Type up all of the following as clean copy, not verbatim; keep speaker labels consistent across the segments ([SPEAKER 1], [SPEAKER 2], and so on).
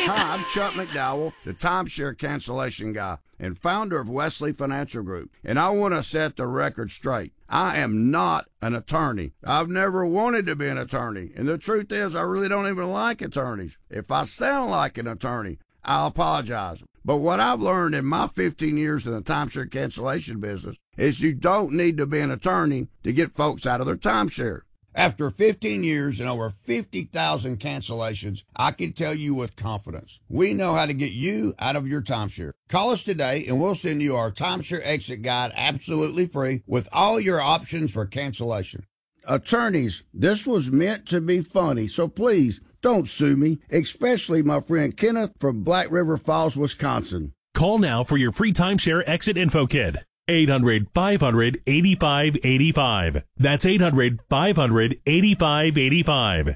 [SPEAKER 1] Hi, I'm Chuck McDowell, the timeshare cancellation guy and founder of Wesley Financial Group. And I want to set the record straight. I am not an attorney. I've never wanted to be an attorney. And the truth is, I really don't even like attorneys. If I sound like an attorney, I'll apologize. But what I've learned in my 15 years in the timeshare cancellation business is you don't need to be an attorney to get folks out of their timeshare. After 15 years and over 50,000 cancellations, I can tell you with confidence, we know how to get you out of your timeshare. Call us today and we'll send you our timeshare exit guide absolutely free with all your options for cancellation. Attorneys, this was meant to be funny, so please don't sue me, especially my friend Kenneth from Black River Falls, Wisconsin.
[SPEAKER 2] Call now for your free timeshare exit info kit. 800-500-8585. That's 800-500-8585.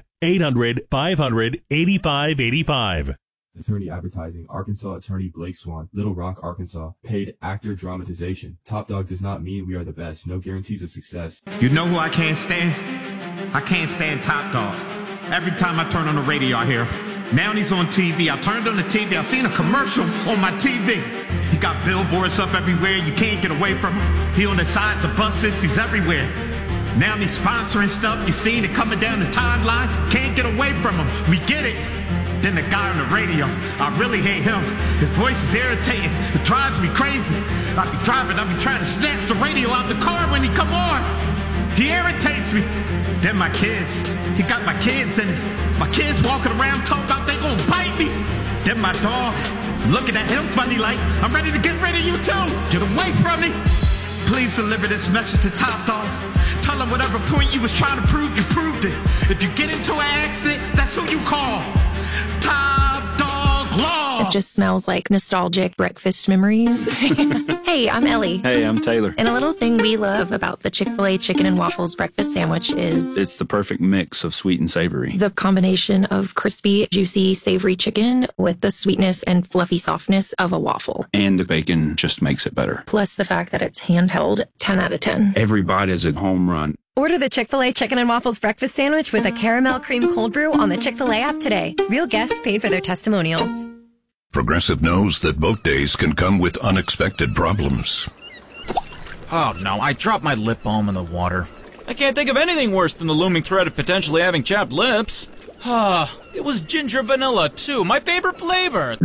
[SPEAKER 2] 800-500-8585.
[SPEAKER 3] Attorney Advertising, Arkansas Attorney Blake Swan, Little Rock, Arkansas. Paid actor dramatization. Top Dog does not mean we are the best. No guarantees of success.
[SPEAKER 4] You know who I can't stand? I can't stand Top Dog. Every time I turn on the radio, I hear him. Now he's on TV. I turned on the TV. I seen a commercial on my TV. He got billboards up everywhere. You can't get away from him. He on the sides of buses. He's everywhere. Now he's sponsoring stuff. You seen it coming down the timeline. Can't get away from him. We get it. Then the guy on the radio, I really hate him. His voice is irritating. It drives me crazy. I be driving. I be trying to snatch the radio out the car when he come on. He irritates me. Then my kids. He got my kids in it. My kids walking around talking about they gonna bite me. Then my dog. Looking at him funny like, I'm ready to get rid of you too. Get away from me. Please deliver this message to Top Dog. Tell him whatever point you was trying to prove, you proved it. If you get into an accident, that's who you call. Top Dog Law.
[SPEAKER 5] It just smells like nostalgic breakfast memories. Hey, I'm Ellie.
[SPEAKER 6] Hey, I'm Taylor.
[SPEAKER 5] And a little thing we love about the Chick-fil-A chicken and waffles breakfast sandwich is
[SPEAKER 6] it's the perfect mix of sweet and savory.
[SPEAKER 5] The combination of crispy, juicy, savory chicken with the sweetness and fluffy softness of a waffle.
[SPEAKER 6] And the bacon just makes it better.
[SPEAKER 5] Plus the fact that it's handheld, 10 out of 10.
[SPEAKER 6] Every bite is a home run.
[SPEAKER 7] Order the Chick-fil-A Chicken and Waffles Breakfast Sandwich with a caramel cream cold brew on the Chick-fil-A app today. Real guests paid for their testimonials.
[SPEAKER 8] Progressive knows that boat days can come with unexpected problems.
[SPEAKER 9] Oh no, I dropped my lip balm in the water. I can't think of anything worse than the looming threat of potentially having chapped lips. It was ginger vanilla too, my favorite flavor.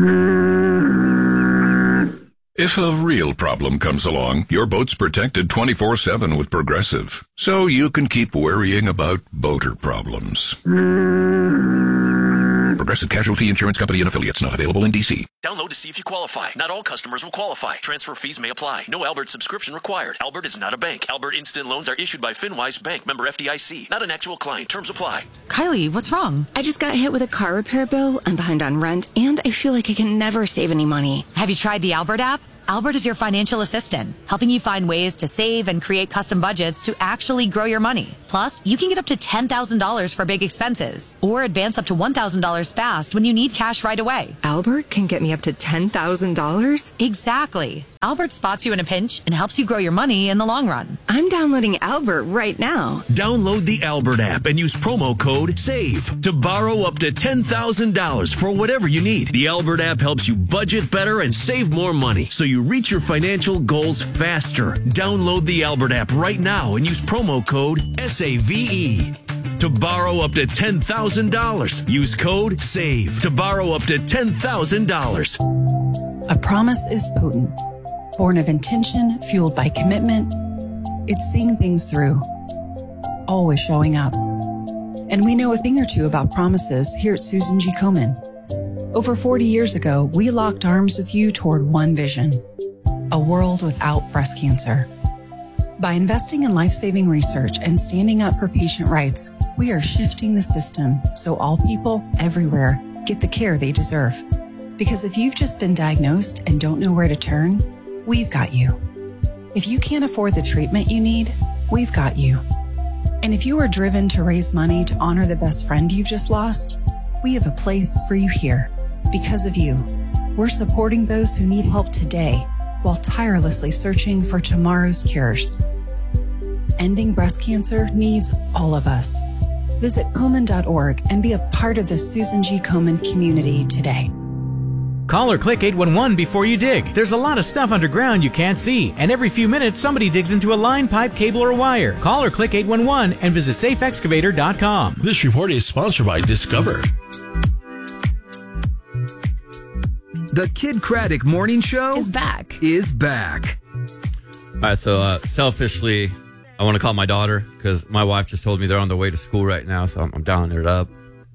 [SPEAKER 8] If a real problem comes along, your boat's protected 24/7 with Progressive, so you can keep worrying about boater problems. Progressive Casualty Insurance Company and affiliates, not available in D.C.
[SPEAKER 10] Download to see if you qualify. Not all customers will qualify. Transfer fees may apply. No Albert subscription required. Albert is not a bank. Albert Instant Loans are issued by FinWise Bank, member FDIC. Not an actual client. Terms apply.
[SPEAKER 11] Kylie, what's wrong? I just got hit with a car repair bill. I'm behind on rent, and I feel like I can never save any money.
[SPEAKER 12] Have you tried the Albert app? Albert is your financial assistant, helping you find ways to save and create custom budgets to actually grow your money. Plus, you can get up to $10,000 for big expenses or advance up to $1,000 fast when you need cash right away.
[SPEAKER 11] Albert can get me up to $10,000?
[SPEAKER 12] Exactly. Albert spots you in a pinch and helps you grow your money in the long run.
[SPEAKER 11] I'm downloading Albert right now.
[SPEAKER 13] Download the Albert app and use promo code SAVE to borrow up to $10,000 for whatever you need. The Albert app helps you budget better and save more money so you reach your financial goals faster. Download the Albert app right now and use promo code SAVE. To borrow up to $10,000, use code SAVE to borrow up to $10,000.
[SPEAKER 14] A promise is potent. Born of intention, fueled by commitment, it's seeing things through, always showing up. And we know a thing or two about promises here at Susan G. Komen. Over 40 years ago, we locked arms with you toward one vision, a world without breast cancer. By investing in life-saving research and standing up for patient rights, we are shifting the system so all people everywhere get the care they deserve. Because if you've just been diagnosed and don't know where to turn, we've got you. If you can't afford the treatment you need, we've got you. And if you are driven to raise money to honor the best friend you've just lost, we have a place for you here. Because of you, we're supporting those who need help today while tirelessly searching for tomorrow's cures. Ending breast cancer needs all of us. Visit Komen.org and be a part of the Susan G. Komen community today.
[SPEAKER 15] Call or click 811 before you dig. There's a lot of stuff underground you can't see, and every few minutes somebody digs into a line, pipe, cable, or wire. Call or click 811 and visit safeexcavator.com.
[SPEAKER 16] This report is sponsored by Discover.
[SPEAKER 17] The Kid Craddock Morning Show
[SPEAKER 7] Is back.
[SPEAKER 18] All right, so selfishly, I want to call my daughter because my wife just told me they're on their way to school right now, so I'm dialing it up.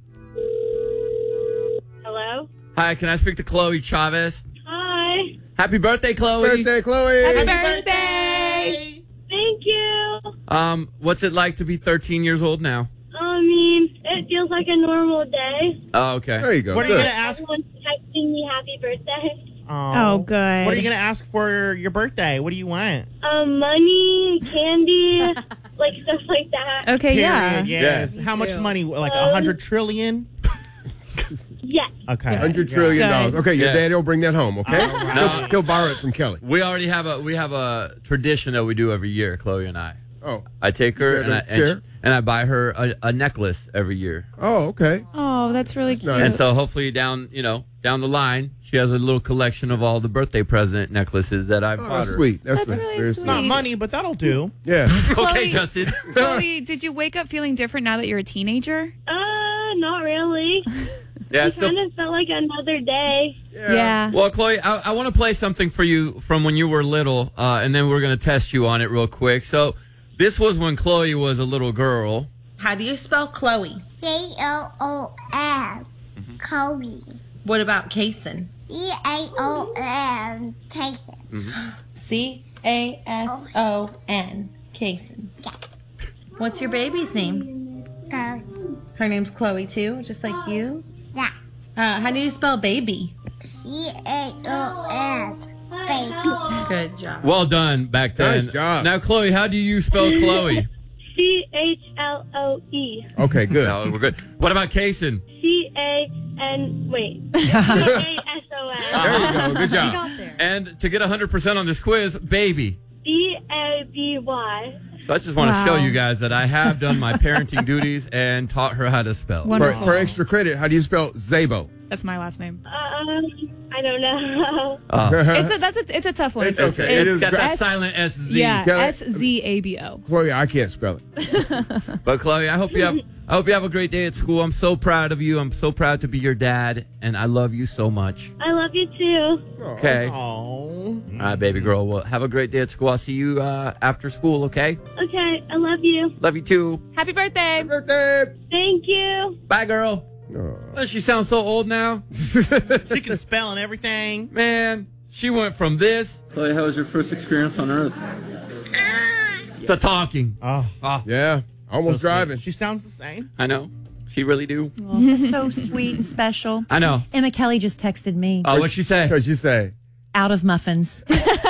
[SPEAKER 19] Hello?
[SPEAKER 18] Hi, can I speak to Chloe Chavez?
[SPEAKER 19] Hi.
[SPEAKER 18] Happy birthday, Chloe.
[SPEAKER 20] Birthday, Chloe.
[SPEAKER 19] Happy birthday. Thank you.
[SPEAKER 18] What's it like to be 13 years old now?
[SPEAKER 19] I mean, it feels like a normal day.
[SPEAKER 18] Oh, okay.
[SPEAKER 20] There you go.
[SPEAKER 21] What are you going to ask?
[SPEAKER 19] Everyone's texting me happy birthday.
[SPEAKER 21] Oh,
[SPEAKER 22] good.
[SPEAKER 21] What are you going to ask for your birthday? What do you want?
[SPEAKER 19] Money, candy, like stuff like that.
[SPEAKER 22] Okay,
[SPEAKER 21] Period,
[SPEAKER 22] yeah.
[SPEAKER 21] Yes. How much money? Like 100 trillion?
[SPEAKER 19] Yes.
[SPEAKER 21] Okay.
[SPEAKER 20] $100 trillion. Okay, your daddy will bring that home, okay?
[SPEAKER 18] No.
[SPEAKER 20] He'll borrow it from Kelly.
[SPEAKER 18] We already have a tradition that we do every year, Chloe and I.
[SPEAKER 20] Oh.
[SPEAKER 18] I take her
[SPEAKER 20] Yeah,
[SPEAKER 18] and I buy her a necklace every year.
[SPEAKER 20] Oh, okay.
[SPEAKER 22] Oh, that's really cute.
[SPEAKER 18] And so hopefully down the line, she has a little collection of all the birthday present necklaces that I've bought
[SPEAKER 20] That's
[SPEAKER 18] her.
[SPEAKER 20] sweet. That's
[SPEAKER 22] really
[SPEAKER 20] very
[SPEAKER 22] sweet.
[SPEAKER 21] Not money, but that'll do.
[SPEAKER 20] Yeah.
[SPEAKER 18] Okay, Justin.
[SPEAKER 22] Chloe, did you wake up feeling different now that you're a teenager?
[SPEAKER 19] Not really.
[SPEAKER 18] Yeah,
[SPEAKER 19] It kind of felt like another day.
[SPEAKER 22] Yeah.
[SPEAKER 18] Well, Chloe, I want to play something for you from when you were little, and then we're going to test you on it real quick. So this was when Chloe was a little girl.
[SPEAKER 23] How do you spell Chloe?
[SPEAKER 24] C-O-O-M. Chloe.
[SPEAKER 23] What about Kason?
[SPEAKER 24] C-A-O-N. Kason.
[SPEAKER 23] C-A-S-O-N. Kason.
[SPEAKER 24] Yeah.
[SPEAKER 23] What's your baby's name?
[SPEAKER 24] Chloe.
[SPEAKER 23] Her name's Chloe, too, just like you?
[SPEAKER 24] Yeah.
[SPEAKER 23] How do you spell baby?
[SPEAKER 24] C-A-O-S. Baby.
[SPEAKER 23] Good job.
[SPEAKER 18] Well done back then.
[SPEAKER 20] Nice job.
[SPEAKER 18] Now, Chloe, how do you spell Chloe?
[SPEAKER 19] C-H-L-O-E.
[SPEAKER 20] Okay, good.
[SPEAKER 18] No, we're good. What about Kason?
[SPEAKER 19] C-A-N, wait. C-A-S-O-N.
[SPEAKER 20] There you go. Good job.
[SPEAKER 18] And to get 100% on this quiz, baby.
[SPEAKER 19] B-A-B-Y.
[SPEAKER 18] So I just want to show you guys that I have done my parenting duties and taught her how to spell.
[SPEAKER 20] For extra credit, how do you spell Zabo?
[SPEAKER 22] That's my last name.
[SPEAKER 19] I don't know.
[SPEAKER 22] It's a tough one.
[SPEAKER 20] It's okay.
[SPEAKER 18] It's got that silent S-Z.
[SPEAKER 22] Yeah,
[SPEAKER 20] Kelly-
[SPEAKER 22] S-Z-A-B-O.
[SPEAKER 20] Chloe, I can't spell it.
[SPEAKER 18] But Chloe, I hope you have a great day at school. I'm so proud of you. I'm so proud to be your dad, and I love you so much.
[SPEAKER 19] I love you too.
[SPEAKER 18] Okay.
[SPEAKER 21] Oh.
[SPEAKER 18] All right, baby girl. Well, have a great day at school. I'll see you after school, okay?
[SPEAKER 19] Okay, I love you.
[SPEAKER 18] Love you too.
[SPEAKER 22] Happy birthday.
[SPEAKER 19] Thank you.
[SPEAKER 18] Bye, girl. Oh, she sounds so old now.
[SPEAKER 21] She can spell and everything.
[SPEAKER 18] Man, she went from this. Chloe, how was your first experience on Earth? To talking.
[SPEAKER 21] Oh.
[SPEAKER 20] Yeah. Almost driving.
[SPEAKER 21] She sounds the same.
[SPEAKER 18] I know. She really do.
[SPEAKER 25] She's so sweet and special.
[SPEAKER 18] I know.
[SPEAKER 25] Emma Kelly just texted me.
[SPEAKER 18] Oh, what'd she say?
[SPEAKER 20] What'd she say?
[SPEAKER 25] Out of muffins.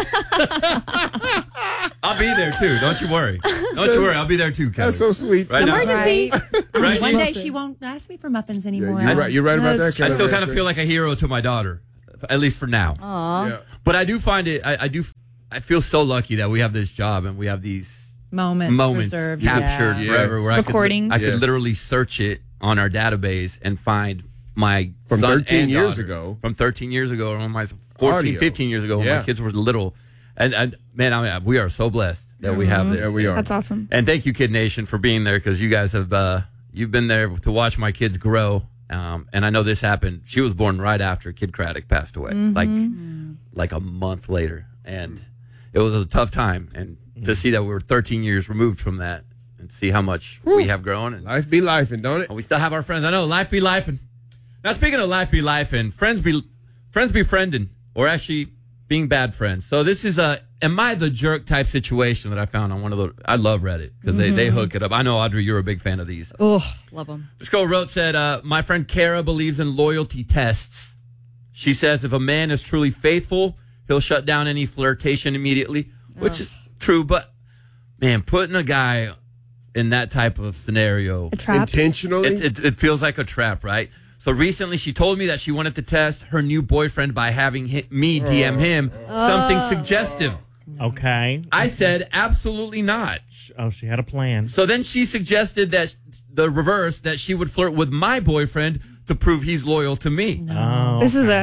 [SPEAKER 18] I'll be there too. Don't you worry. Don't you worry. I'll be there too, Kelly.
[SPEAKER 20] That's so sweet.
[SPEAKER 18] Right now.
[SPEAKER 25] Emergency.
[SPEAKER 18] Right?
[SPEAKER 25] One day she won't ask me for muffins anymore.
[SPEAKER 20] You're right about that,
[SPEAKER 18] I
[SPEAKER 20] Kelly.
[SPEAKER 18] still kind of feel like a hero to my daughter, at least for now.
[SPEAKER 25] Aw.
[SPEAKER 20] Yeah.
[SPEAKER 18] But I do find it. I feel so lucky that we have this job and we have these
[SPEAKER 25] moments preserved,
[SPEAKER 18] captured
[SPEAKER 25] yeah.
[SPEAKER 18] forever. Where
[SPEAKER 22] Recordings.
[SPEAKER 18] I could literally search it on our database and find my
[SPEAKER 20] From
[SPEAKER 18] son
[SPEAKER 20] 13
[SPEAKER 18] and
[SPEAKER 20] years
[SPEAKER 18] daughter
[SPEAKER 20] ago.
[SPEAKER 18] From 13 years ago, or my 14,
[SPEAKER 20] Audio.
[SPEAKER 18] 15 years ago when
[SPEAKER 20] Yeah.
[SPEAKER 18] my kids were little. And man, I mean, we are so blessed that we have this.
[SPEAKER 20] Yeah, we are.
[SPEAKER 22] That's awesome.
[SPEAKER 18] And thank you, Kid Nation, for being there because you guys have you've been there to watch my kids grow. And I know this happened. She was born right after Kid Craddock passed away, like a month later, and it was a tough time. And to see that we were 13 years removed from that, and see how much we have grown. And
[SPEAKER 20] life be lifing, don't it?
[SPEAKER 18] We still have our friends. I know life be lifing. Now, speaking of life be lifing, friends be friending, or actually being bad friends. So this is a am I the jerk type situation that I found on one of the. I love Reddit because they hook it up. I know, Audrey, you're a big fan of these.
[SPEAKER 22] Oh, love them.
[SPEAKER 18] This girl said, my friend Kara believes in loyalty tests. She says if a man is truly faithful, he'll shut down any flirtation immediately, which is true. But man, putting a guy in that type of scenario,
[SPEAKER 20] intentionally,
[SPEAKER 18] it feels like a trap, right? So recently she told me that she wanted to test her new boyfriend by having me DM him something suggestive.
[SPEAKER 21] Okay.
[SPEAKER 18] I said, absolutely not.
[SPEAKER 21] Oh, she had a plan.
[SPEAKER 18] So then she suggested that the reverse, that she would flirt with my boyfriend to prove he's loyal to me.
[SPEAKER 21] Oh,
[SPEAKER 22] This is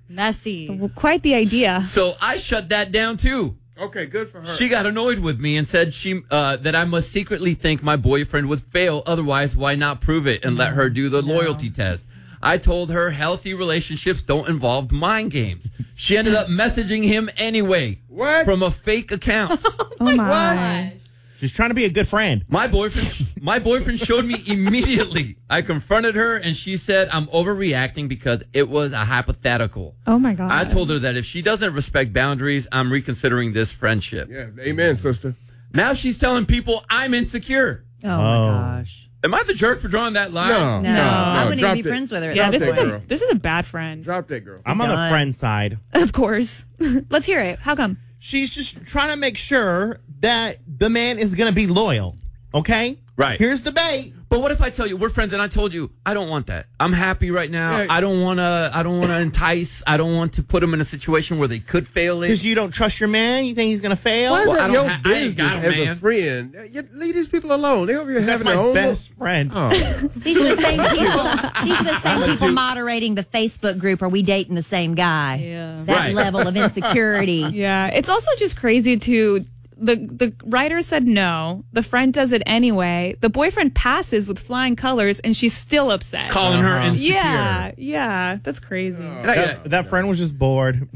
[SPEAKER 1] Messy.
[SPEAKER 22] Well, quite the idea.
[SPEAKER 18] So I shut that down too.
[SPEAKER 20] Okay, good for her.
[SPEAKER 18] She got annoyed with me and said that I must secretly think my boyfriend would fail. Otherwise, why not prove it and let her do the loyalty test? I told her healthy relationships don't involve mind games. She ended up messaging him anyway.
[SPEAKER 20] What?
[SPEAKER 18] From a fake account.
[SPEAKER 22] Oh my.
[SPEAKER 21] She's trying to be a good friend.
[SPEAKER 18] My boyfriend showed me immediately. I confronted her and she said I'm overreacting because it was a hypothetical.
[SPEAKER 22] Oh my God.
[SPEAKER 18] I told her that if she doesn't respect boundaries, I'm reconsidering this friendship.
[SPEAKER 20] Yeah, amen, sister.
[SPEAKER 18] Now she's telling people I'm insecure.
[SPEAKER 25] Oh my gosh.
[SPEAKER 18] Am I the jerk for drawing that line?
[SPEAKER 25] No. I wouldn't even be
[SPEAKER 20] Drop it.
[SPEAKER 25] friends with her.
[SPEAKER 22] Yeah,
[SPEAKER 20] Drop
[SPEAKER 22] this is a bad friend.
[SPEAKER 20] Drop that girl.
[SPEAKER 21] I'm on the friend side.
[SPEAKER 22] Of course. Let's hear it. How come?
[SPEAKER 21] She's just trying to make sure that the man is going to be loyal. Okay?
[SPEAKER 18] Right.
[SPEAKER 21] Here's the bait.
[SPEAKER 18] But what if I tell you we're friends and I told you I don't want that. I'm happy right now. I don't want to entice. I don't want to put them in a situation where they could fail it.
[SPEAKER 21] Because you don't trust your man? You think he's going to fail?
[SPEAKER 20] Why is that your
[SPEAKER 18] I ain't
[SPEAKER 20] business
[SPEAKER 18] got him,
[SPEAKER 20] as
[SPEAKER 18] man.
[SPEAKER 20] a friend? You leave these people alone. They over here
[SPEAKER 21] That's
[SPEAKER 20] having
[SPEAKER 21] my
[SPEAKER 20] their own
[SPEAKER 21] best friend.
[SPEAKER 20] Oh.
[SPEAKER 25] These are the same people. These are the same people moderating the Facebook group. Are we dating the same guy?
[SPEAKER 1] Yeah.
[SPEAKER 25] That
[SPEAKER 18] Right.
[SPEAKER 25] level of insecurity.
[SPEAKER 22] Yeah, it's also just crazy to the writer said no. The friend does it anyway. The boyfriend passes with flying colors, and she's still upset.
[SPEAKER 18] Calling her insecure.
[SPEAKER 22] Yeah, that's crazy.
[SPEAKER 21] That friend was just bored.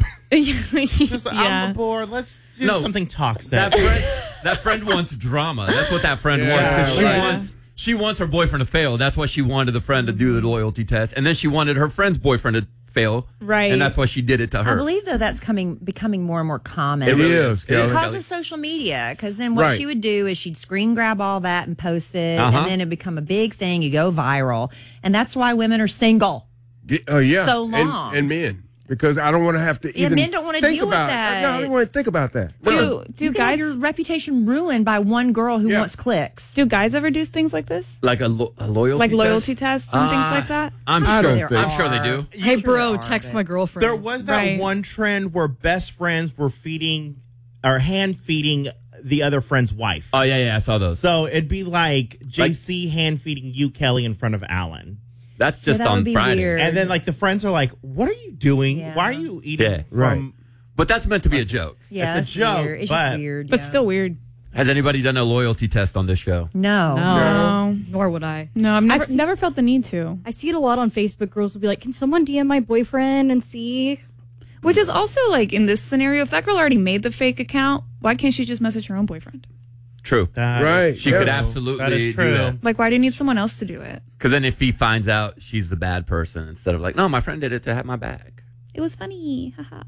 [SPEAKER 21] Just,
[SPEAKER 22] Yeah.
[SPEAKER 21] I'm bored. Let's do something toxic.
[SPEAKER 18] That friend wants drama. That's what that friend wants. 'Cause she wants her boyfriend to fail. That's why she wanted the friend to do the loyalty test, and then she wanted her friend's boyfriend to fail.
[SPEAKER 22] Right.
[SPEAKER 18] And that's why she did it to her.
[SPEAKER 25] I believe, though, that's becoming more and more common.
[SPEAKER 20] It is,
[SPEAKER 18] It is,
[SPEAKER 25] Because
[SPEAKER 18] Kelly.
[SPEAKER 25] of social media. Because then what
[SPEAKER 20] Right.
[SPEAKER 25] she would do is she'd screen grab all that and post it,
[SPEAKER 18] Uh-huh.
[SPEAKER 25] and then it'd become a big thing. You go viral. And that's why women are single.
[SPEAKER 20] Yeah.
[SPEAKER 25] So long.
[SPEAKER 20] And men. Because I don't want to have to
[SPEAKER 25] Yeah,
[SPEAKER 20] even
[SPEAKER 25] men don't want to
[SPEAKER 20] think
[SPEAKER 25] deal with
[SPEAKER 20] about
[SPEAKER 25] that.
[SPEAKER 20] No, I don't want to think about that.
[SPEAKER 25] You can have your reputation ruined by one girl who wants clicks.
[SPEAKER 22] Do guys ever do things like this?
[SPEAKER 18] Like a loyalty
[SPEAKER 22] Like
[SPEAKER 18] test?
[SPEAKER 22] loyalty tests and things like that?
[SPEAKER 18] I'm sure they do.
[SPEAKER 1] Hey, bro, text my girlfriend.
[SPEAKER 21] There was that one trend where best friends were feeding or hand feeding the other friend's wife.
[SPEAKER 18] Oh, yeah, I saw those.
[SPEAKER 21] So it'd be like JC hand feeding you, Kelly, in front of Alan.
[SPEAKER 18] That's just on Fridays.
[SPEAKER 21] And then, like, the friends are like, what are you doing? Why are you eating from...
[SPEAKER 18] But that's meant to be a joke.
[SPEAKER 25] Yeah,
[SPEAKER 21] it's a joke,
[SPEAKER 25] weird. It's
[SPEAKER 21] but,
[SPEAKER 25] just weird.
[SPEAKER 22] But still weird.
[SPEAKER 18] Has anybody done a loyalty test on this show?
[SPEAKER 25] No.
[SPEAKER 22] No.
[SPEAKER 1] Nor would I.
[SPEAKER 22] No, I've never felt the need to.
[SPEAKER 1] I see it a lot on Facebook. Girls will be like, can someone DM my boyfriend and see?
[SPEAKER 22] Which is also like in this scenario, if that girl already made the fake account, why can't she just message her own boyfriend?
[SPEAKER 18] True.
[SPEAKER 20] Right.
[SPEAKER 18] She could absolutely do that.
[SPEAKER 22] Like, why do you need someone else to do it?
[SPEAKER 18] Because then if he finds out she's the bad person, instead of like, no, my friend did it to have my back.
[SPEAKER 22] It was funny. Haha.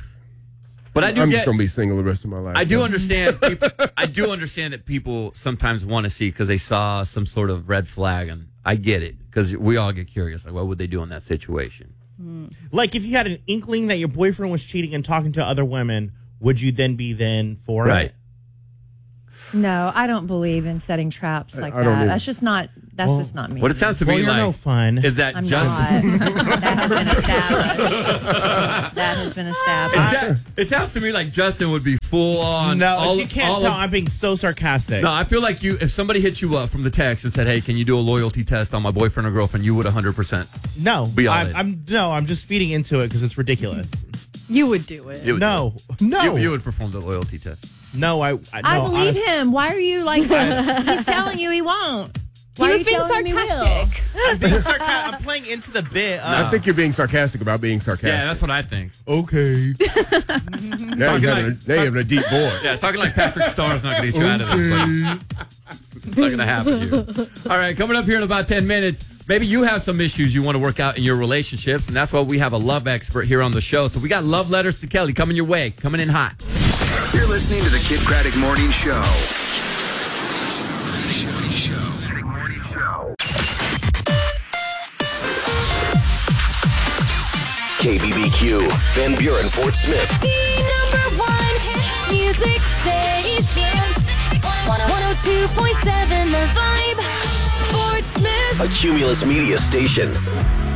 [SPEAKER 18] But I do
[SPEAKER 20] I'm
[SPEAKER 18] get,
[SPEAKER 20] just gonna be single the rest of my life.
[SPEAKER 18] I do understand. I do understand that people sometimes want to see because they saw some sort of red flag, and I get it because we all get curious. Like, what would they do in that situation?
[SPEAKER 21] Like, if you had an inkling that your boyfriend was cheating and talking to other women, would you then be for
[SPEAKER 18] Right.
[SPEAKER 21] it?
[SPEAKER 25] No, I don't believe in setting traps like
[SPEAKER 21] I don't
[SPEAKER 25] that.
[SPEAKER 21] either.
[SPEAKER 25] That's just not. That's just not me.
[SPEAKER 18] What it sounds to me
[SPEAKER 21] you're
[SPEAKER 18] like
[SPEAKER 21] no fun.
[SPEAKER 18] is that
[SPEAKER 25] I'm
[SPEAKER 18] just
[SPEAKER 25] not. That has been established. That has been established.
[SPEAKER 18] it sounds to me like Justin would be full on.
[SPEAKER 21] No, if you can't tell, I'm being so sarcastic.
[SPEAKER 18] No, I feel like if somebody hit you up from the text and said, "Hey, can you do a loyalty test on my boyfriend or girlfriend?" You would 100%.
[SPEAKER 21] No,
[SPEAKER 18] Be all in.
[SPEAKER 21] I'm just feeding into it because it's ridiculous.
[SPEAKER 1] You would do it.
[SPEAKER 18] You would
[SPEAKER 21] No,
[SPEAKER 18] do it.
[SPEAKER 21] no.
[SPEAKER 18] You would perform the loyalty test.
[SPEAKER 21] No,
[SPEAKER 25] I believe him. Why are you like that? He's telling you he won't. Why
[SPEAKER 22] He
[SPEAKER 25] are
[SPEAKER 22] was
[SPEAKER 25] you
[SPEAKER 22] being
[SPEAKER 25] telling him he will?
[SPEAKER 22] sarcastic.
[SPEAKER 21] I'm being sarcastic. I'm playing into the bit.
[SPEAKER 20] I think you're being sarcastic about being sarcastic.
[SPEAKER 18] Yeah, that's what I think.
[SPEAKER 20] Okay. Now you're having a deep voice.
[SPEAKER 18] Yeah, talking like Patrick Starr's not going to get you out of this, buddy. It's not going to happen here. All right, coming up here in about 10 minutes, maybe you have some issues you want to work out in your relationships, and that's why we have a love expert here on the show. So we got love letters to Kelly coming your way, coming in hot.
[SPEAKER 2] You're listening to the Kid Craddock Morning Show. KBBQ, Van Buren, Fort Smith.
[SPEAKER 3] The #1 music station. 102.7 The Vibe. Fort Smith.
[SPEAKER 2] A Cumulus Media station.